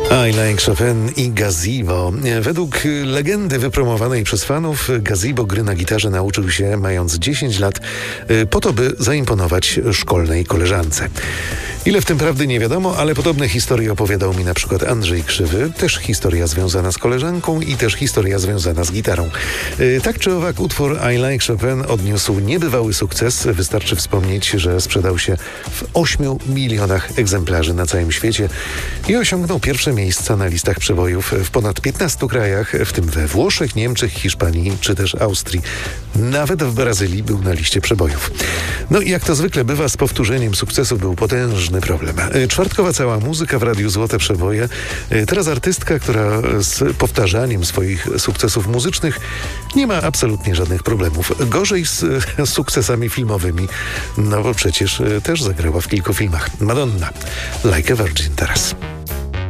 I Like Chopin i Gazebo. Według legendy wypromowanej przez fanów, Gazebo gry na gitarze nauczył się mając 10 lat po to, by zaimponować szkolnej koleżance. Ile w tym prawdy nie wiadomo, ale podobne historie opowiadał mi na przykład Andrzej Krzywy. Też historia związana z koleżanką i też historia związana z gitarą. Tak czy owak utwór I Like Chopin odniósł niebywały sukces. Wystarczy wspomnieć, że sprzedał się w 8 milionach egzemplarzy na całym świecie i osiągnął pierwsze miejsca na listach przebojów w ponad 15 krajach, w tym we Włoszech, Niemczech, Hiszpanii czy też Austrii. Nawet w Brazylii był na liście przebojów. No i jak to zwykle bywa, z powtórzeniem sukcesu był potężny problem. Czwartkowa cała muzyka w Radiu Złote Przeboje. Teraz artystka, która z powtarzaniem swoich sukcesów muzycznych nie ma absolutnie żadnych problemów. Gorzej z sukcesami filmowymi, no bo przecież też zagrała w kilku filmach. Madonna, Like a Virgin teraz.